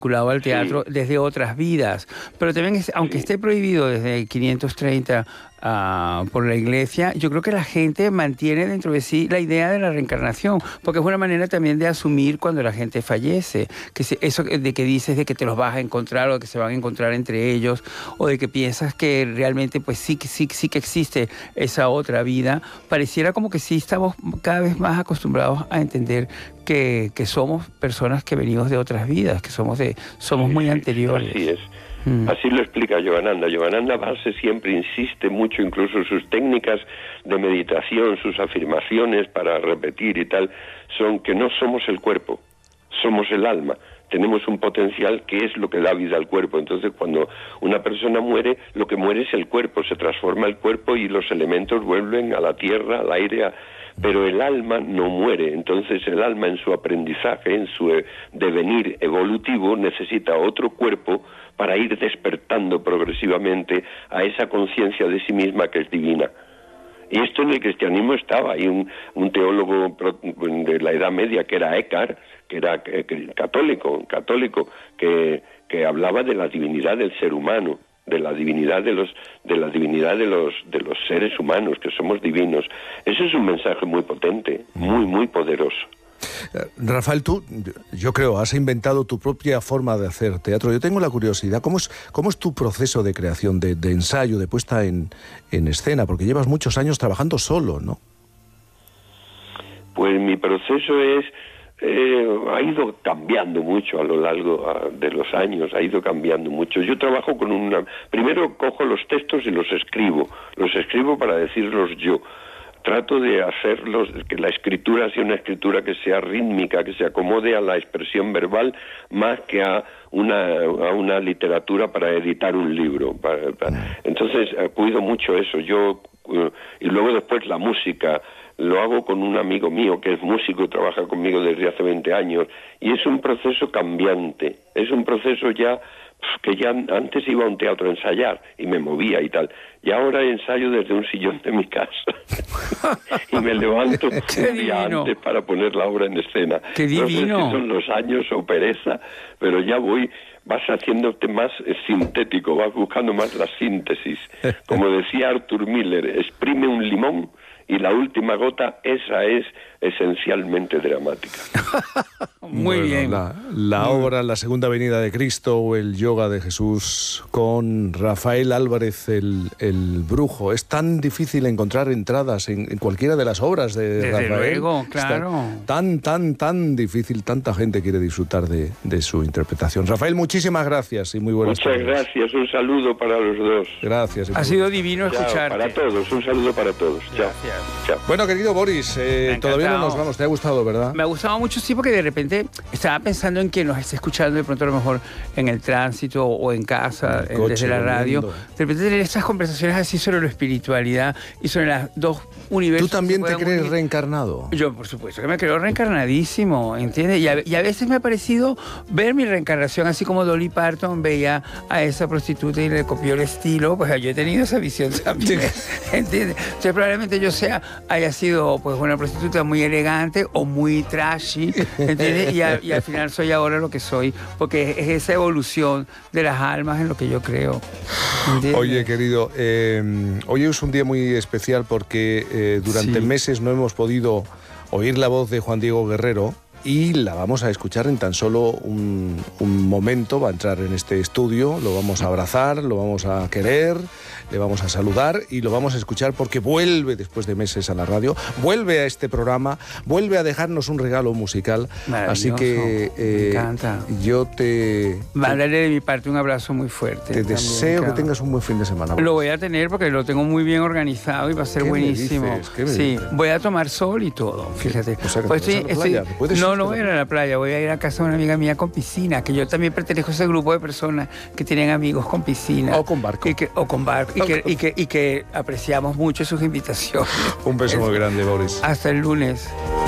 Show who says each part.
Speaker 1: vinculado al teatro
Speaker 2: Sí.
Speaker 1: desde otras vidas, pero también, aunque esté prohibido desde 530 por la Iglesia, yo creo que la gente mantiene dentro de sí la idea de la reencarnación, porque es una manera también de asumir cuando la gente fallece, que eso de que dices de que te los vas a encontrar o que se van a encontrar entre ellos, o de que piensas que realmente pues sí que existe esa otra vida, pareciera como que sí estamos cada vez más acostumbrados a entender que somos personas que venimos de otras vidas, que somos muy anteriores.
Speaker 2: Así es. Así lo explica Yogananda. Yogananda Valse siempre insiste mucho, incluso sus técnicas de meditación, sus afirmaciones para repetir y tal, son que no somos el cuerpo, somos el alma. Tenemos un potencial que es lo que da vida al cuerpo. Entonces, cuando una persona muere, lo que muere es el cuerpo, se transforma el cuerpo y los elementos vuelven a la tierra, al aire, pero el alma no muere. Entonces el alma, en su aprendizaje, en su devenir evolutivo, necesita otro cuerpo para ir despertando progresivamente a esa conciencia de sí misma que es divina. Y esto en el cristianismo estaba. Hay un teólogo de la Edad Media que era Eckhart, que era católico, que hablaba de la divinidad del ser humano, de la divinidad de los seres humanos, que somos divinos. Ese es un mensaje muy potente, muy poderoso.
Speaker 3: Rafael, tú, yo creo, has inventado tu propia forma de hacer teatro. Yo tengo la curiosidad, ¿cómo es tu proceso de creación, de ensayo, de puesta en escena? Porque llevas muchos años trabajando solo, ¿no?
Speaker 2: Pues mi proceso ha ido cambiando mucho a lo largo de los años, ha ido cambiando mucho. Yo trabajo primero cojo los textos y los escribo para decirlos yo. Trato de hacerlos, que la escritura sea una escritura que sea rítmica, que se acomode a la expresión verbal más que a una literatura para editar un libro. Entonces cuido mucho eso. Y luego después la música. Lo hago con un amigo mío que es músico y trabaja conmigo desde hace 20 años. Y es un proceso cambiante. Es un proceso que ya antes iba a un teatro a ensayar y me movía y tal. Y ahora ensayo desde un sillón de mi casa. Y me levanto un día antes para poner la obra en escena.
Speaker 1: ¡Qué divino!
Speaker 2: No sé si son los años o pereza, pero ya vas haciéndote más sintético, vas buscando más la síntesis. Como decía Arthur Miller, exprime un limón y la última gota, esa es esencialmente dramática.
Speaker 1: Muy bien.
Speaker 3: La obra La Segunda Venida de Cristo o El Yoga de Jesús con Rafael Álvarez el Brujo. Es tan difícil encontrar entradas en cualquiera de las obras de
Speaker 1: Desde
Speaker 3: Rafael.
Speaker 1: luego, claro.
Speaker 3: Tan difícil, tanta gente quiere disfrutar de su interpretación. Rafael, muchísimas gracias y muy buenas tardes.
Speaker 2: Muchas gracias, un saludo para los dos.
Speaker 3: Gracias.
Speaker 1: Ha sido divino escucharte.
Speaker 2: Para todos, un saludo para todos.
Speaker 1: Gracias.
Speaker 2: Chao.
Speaker 3: Bueno, querido Boris, todavía no nos vamos. ¿Te ha gustado, verdad?
Speaker 1: Me ha gustado mucho, sí, porque de repente estaba pensando en quien nos esté escuchando de pronto a lo mejor en el tránsito o en casa,
Speaker 3: en el coche,
Speaker 1: desde la radio.
Speaker 3: volviendo.
Speaker 1: De repente tener estas conversaciones así sobre la espiritualidad y sobre las dos universos.
Speaker 3: ¿Tú también
Speaker 1: que
Speaker 3: te
Speaker 1: se puedan
Speaker 3: crees
Speaker 1: unir.
Speaker 3: reencarnado?
Speaker 1: Yo, por supuesto, que me creo reencarnadísimo, ¿entiendes? Y a veces me ha parecido ver mi reencarnación, así como Dolly Parton veía a esa prostituta y le copió el estilo, pues yo he tenido esa visión también, ¿entiendes? Entonces probablemente yo haya sido pues una prostituta muy elegante o muy trashy, ¿entiendes? Y al final soy ahora lo que soy, porque es esa evolución de las almas en lo que yo creo, ¿entiendes?
Speaker 3: Oye, querido, hoy es un día muy especial porque durante meses no hemos podido oír la voz de Juan Diego Guerrero y la vamos a escuchar en tan solo un momento. Va a entrar en este estudio, lo vamos a abrazar, lo vamos a querer, le vamos a saludar y lo vamos a escuchar porque vuelve después de meses a la radio, vuelve a este programa, vuelve a dejarnos un regalo musical. Así que
Speaker 1: me encanta.
Speaker 3: Yo te
Speaker 1: Mándale de mi parte un abrazo muy fuerte.
Speaker 3: Te deseo que tengas un buen fin de semana.
Speaker 1: Lo voy a tener porque lo tengo muy bien organizado y va a ser buenísimo.
Speaker 3: ¿Qué me dices?
Speaker 1: Voy a tomar sol y todo, fíjate.
Speaker 3: O sea, que
Speaker 1: pues
Speaker 3: te vas a la playa, ¿te puedes
Speaker 1: no voy a ir a la playa, voy a ir a casa de una amiga mía con piscina, que yo también pertenezco a ese grupo de personas que tienen amigos con piscina.
Speaker 3: O con barco.
Speaker 1: Y que apreciamos mucho sus invitaciones.
Speaker 3: Un beso muy grande, Boris.
Speaker 1: Hasta el lunes.